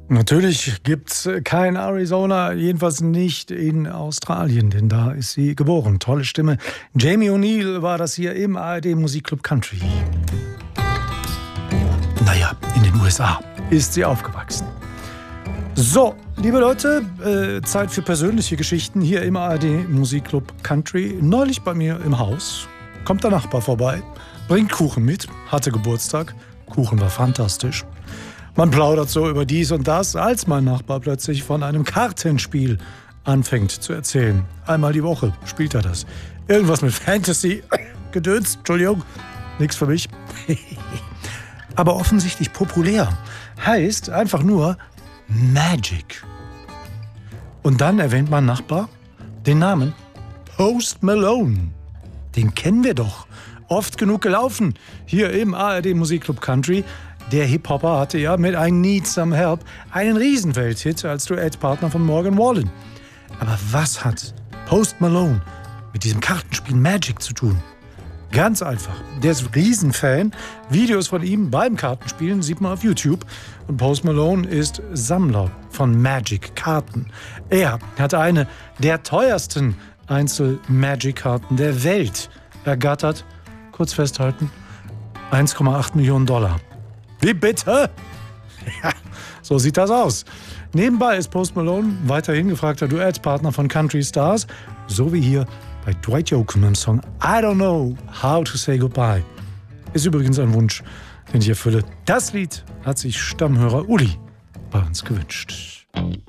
Natürlich gibt's kein Arizona, jedenfalls nicht in Australien, denn da ist sie geboren. Tolle Stimme. Jamie O'Neill war das hier im ARD Musikclub Country. Naja, in den USA ist sie aufgewachsen. So, liebe Leute, Zeit für persönliche Geschichten hier im ARD Musikclub Country. Neulich bei mir im Haus kommt der Nachbar vorbei, bringt Kuchen mit, hatte Geburtstag. Kuchen war fantastisch. Man plaudert so über dies und das, als mein Nachbar plötzlich von einem Kartenspiel anfängt zu erzählen. Einmal die Woche spielt er das. Irgendwas mit Fantasy, Gedöns, Entschuldigung, nichts für mich. Aber offensichtlich populär. Heißt einfach nur Magic. Und dann erwähnt mein Nachbar den Namen Post Malone. Den kennen wir doch. Oft genug gelaufen. Hier im ARD Musikclub Country. Der Hip-Hopper hatte ja mit I Need Some Help einen Riesenwelthit als Duettpartner von Morgan Wallen. Aber was hat Post Malone mit diesem Kartenspiel Magic zu tun? Ganz einfach. Der ist Riesenfan. Videos von ihm beim Kartenspielen sieht man auf YouTube. Und Post Malone ist Sammler von Magic-Karten. Er hat eine der teuersten Einzel-Magic-Karten der Welt ergattert. Kurz festhalten, 1,8 Millionen $. Wie bitte? Ja, so sieht das aus. Nebenbei ist Post Malone weiterhin gefragter Duettpartner von Country Stars, so wie hier bei Dwight Yoakam im Song I Don't Know How to Say Goodbye. Ist übrigens ein Wunsch, den ich erfülle. Das Lied hat sich Stammhörer Uli bei uns gewünscht.